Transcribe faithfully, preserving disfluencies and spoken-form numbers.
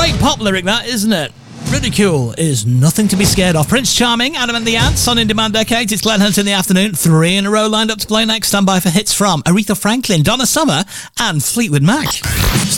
Great pop lyric, that, isn't it? Ridicule is nothing to be scared of. Prince Charming, Adam and the Ants on In Demand Decades. It's Glenn Hunt in the afternoon. Three in a row lined up to play next. Stand by for hits from Aretha Franklin, Donna Summer, and Fleetwood Mac.